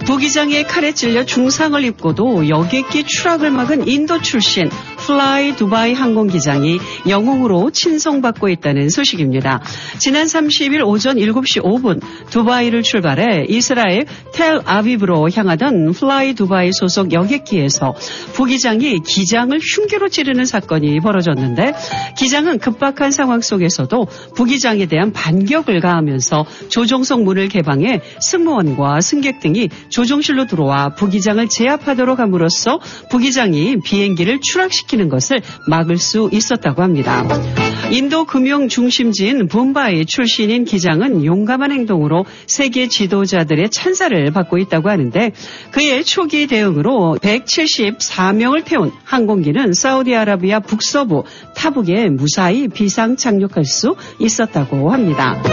부기장의 칼에 찔려 중상을 입고도 여객기 추락을 막은 인도 출신 플라이 두바이 항공기장이 영웅으로 친송받고 있다는 소식입니다. 지난 30일 오전 7시 5분 두바이를 출발해 이스라엘 텔아비브로 향하던 플라이 두바이 소속 여객기에서 부기장이 기장을 흉기로 찌르는 사건이 벌어졌는데 기장은 급박한 상황 속에서도 부기장에 대한 반격을 가하면서 조종석 문을 개방해 승무원과 승객 등이 조종실로 들어와 부기장을 제압하도록 함으로써 부기장이 비행기를 추락시키는 것을 막을 수 있었다고 합니다. 인도 금융 중심지인 붐바이 출신인 기장은 용감한 행동으로 세계 지도자들의 찬사를 받고 있다고 하는데 그의 초기 대응으로 174명을 태운 항공기는 사우디아라비아 북서부 타북에 무사히 비상 착륙할 수 있었다고 합니다.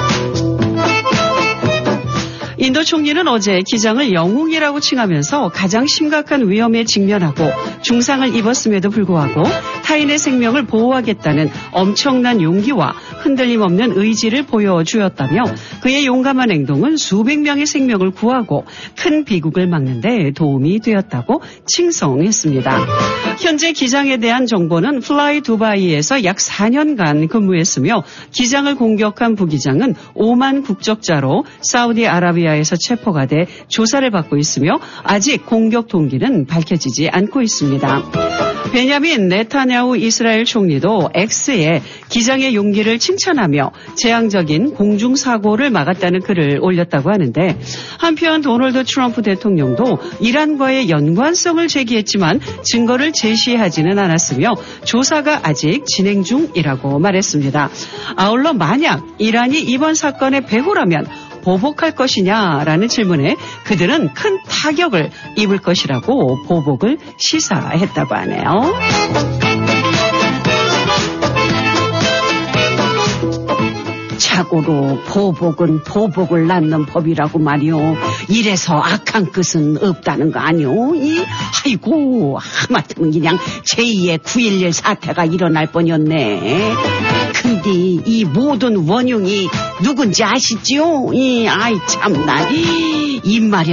인도 총리는 어제 기장을 영웅이라고 칭하면서 가장 심각한 위험에 직면하고 중상을 입었음에도 불구하고 타인의 생명을 보호하겠다는 엄청난 용기와 흔들림 없는 의지를 보여주었다며 그의 용감한 행동은 수백 명의 생명을 구하고 큰 비극을 막는 데 도움이 되었다고 칭송했습니다. 현재 기장에 대한 정보는 플라이 두바이에서 약 4년간 근무했으며 기장을 공격한 부기장은 오만 국적자로 사우디아라비아에서 체포가 돼 조사를 받고 있으며 아직 공격 동기는 밝혀지지 않고 있습니다. 베냐민 네타냐후 이스라엘 총리도 X에 기장의 용기를 칭찬하며 재앙적인 공중사고를 막았다는 글을 올렸다고 하는데 한편 도널드 트럼프 대통령도 이란과의 연관성을 제기했지만 증거를 제시하지는 않았으며 조사가 아직 진행 중이라고 말했습니다. 아울러 만약 이란이 이번 사건의 배후라면 보복할 것이냐라는 질문에 그들은 큰 타격을 입을 것이라고 보복을 시사했다고 하네요. 자고로 보복은 보복을 낳는 법이라고 말이오. 이래서 악한 끝은 없다는 거 아니오? 아이고 하마터면 그냥 제2의 9.11 사태가 일어날 뻔이었네. 근데 이 모든 원흉이 누군지 아시지요? 아이 참나 입마려